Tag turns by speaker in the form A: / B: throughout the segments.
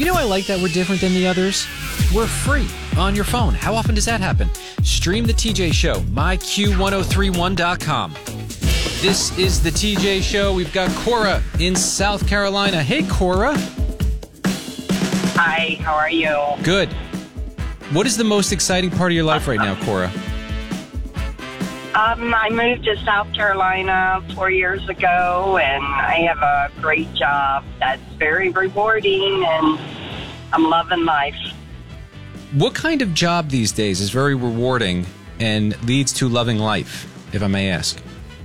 A: You know, I like that we're different than the others. We're free on your phone. How often does that happen? Stream the TJ Show, myq1031.com. This is the TJ Show. We've got Cora in South Carolina. Hey, Cora.
B: Hi, how are you?
A: Good. What is the most exciting part of your life right now, Cora?
B: I moved to South Carolina 4 years ago, and I have a great job that's very rewarding, and I'm loving life.
A: What kind of job these days is very rewarding and leads to loving life, if I may ask?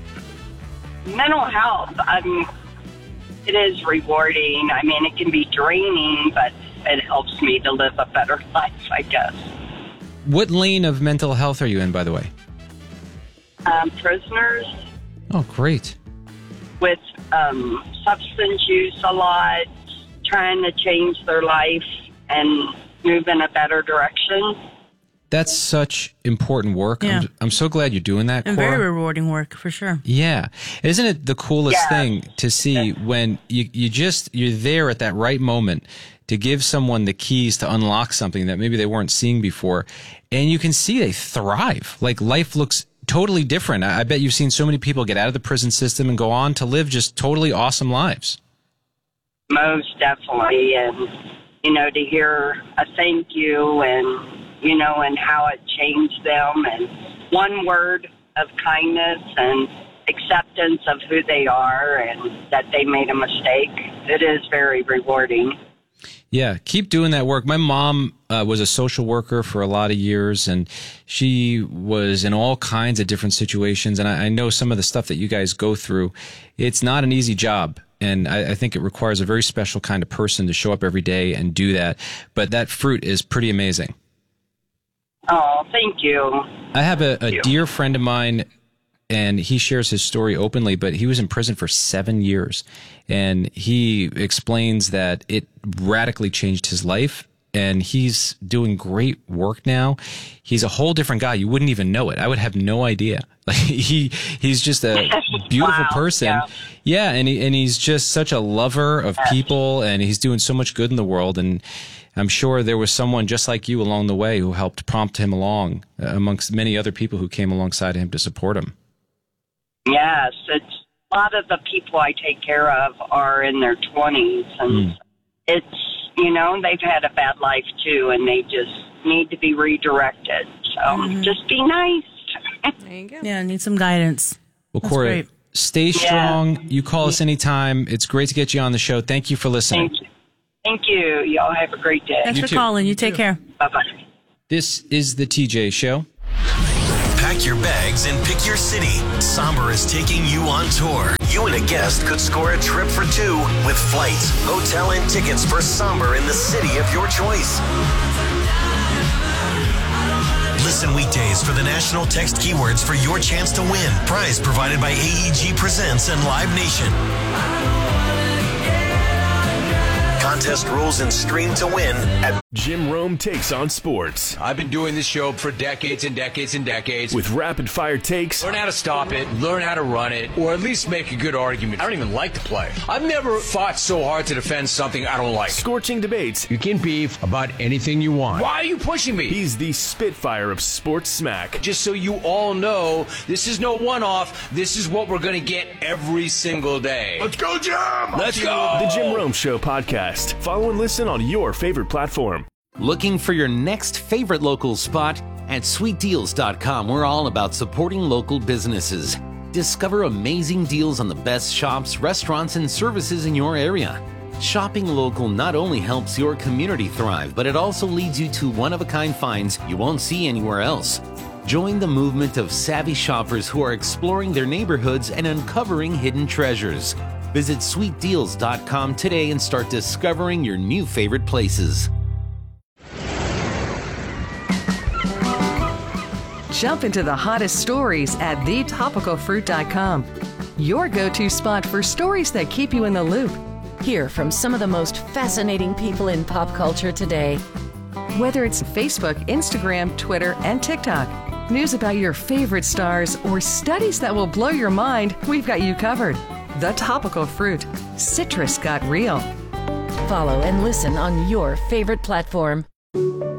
B: Mental health, it is rewarding. I mean, it can be draining, but it helps me to live a better life, I guess.
A: What lane of mental health are you in, by the way?
B: Prisoners.
A: Oh, great.
B: With substance use a lot, trying to change their life and move in a better direction.
A: That's such important work.
C: Yeah.
A: I'm so glad you're doing that,
C: And
A: Cora.
C: very rewarding work, for sure.
A: Yeah. Isn't it the coolest thing to see when you're there at that right moment to give someone the keys to unlock something that maybe they weren't seeing before, and you can see they thrive. Like, life looks totally different. I bet you've seen so many people get out of the prison system and go on to live just totally awesome lives.
B: Most definitely. And, you know, to hear a thank you and, you know, and how it changed them, and one word of kindness and acceptance of who they are and that they made a mistake. It is very rewarding.
A: Yeah, keep doing that work. My mom was a social worker for a lot of years, and she was in all kinds of different situations. And I know some of the stuff that you guys go through. It's not an easy job, and I think it requires a very special kind of person to show up every day and do that. But that fruit is pretty amazing.
B: Oh, thank you.
A: I have a dear friend of mine, and he shares his story openly, but he was in prison for 7 years. And he explains that it radically changed his life, and he's doing great work now. He's a whole different guy. You wouldn't even know it. I would have no idea. Like, he's just a beautiful person. Yeah, and he's just such a lover of people, and he's doing so much good in the world. And I'm sure there was someone just like you along the way who helped prompt him along, amongst many other people who came alongside him to support him.
B: Yes, it's a lot of the people I take care of are in their 20s, and it's, you know, they've had a bad life too, and they just need to be redirected. So just be nice.
D: There you go.
C: Yeah, need some guidance.
A: Well,
C: That's
A: Cora,
C: great.
A: stay strong. You call us anytime. It's great to get you on the show. Thank you for listening.
B: Thank you. Thank you. Y'all have a great day.
C: Thanks
A: You
C: for
A: too.
C: calling. You take care.
B: Bye-bye.
A: This is the TJ Show.
E: Pack your bags and pick your city. Somber is taking you on tour. You and a guest could score a trip for two with flights, hotel, and tickets for Somber in the city of your choice. Listen weekdays for the national text keywords for your chance to win. Prize provided by AEG Presents and Live Nation. Contest rules and stream to win at
F: Jim Rome Takes on Sports.
G: I've been doing this show for decades and decades and decades.
F: With rapid-fire takes.
G: Learn how to stop it, learn how to run it, or at least make a good argument. I don't even like to play. I've never fought so hard to defend something I don't like.
F: Scorching debates.
G: You can beef about anything you want. Why are you pushing me?
F: He's the Spitfire of sports smack.
G: Just so you all know, this is no one-off. This is what we're going to get every single day.
F: Let's go, Jim!
G: Let's go!
F: The Jim Rome Show podcast. Follow and listen on your favorite platform.
H: Looking for your next favorite local spot? At sweetdeals.com, we're all about supporting local businesses. Discover amazing deals on the best shops, restaurants, and services in your area. Shopping local not only helps your community thrive, but it also leads you to one-of-a-kind finds you won't see anywhere else. Join the movement of savvy shoppers who are exploring their neighborhoods and uncovering hidden treasures. Visit sweetdeals.com today and start discovering your new favorite places.
I: Jump into the hottest stories at thetopicalfruit.com. Your go-to spot for stories that keep you in the loop.
D: Hear from some of the most fascinating people in pop culture today.
I: Whether it's Facebook, Instagram, Twitter, and TikTok. News about your favorite stars or studies that will blow your mind, we've got you covered. The Topical Fruit. Citrus got real.
D: Follow and listen on your favorite platform.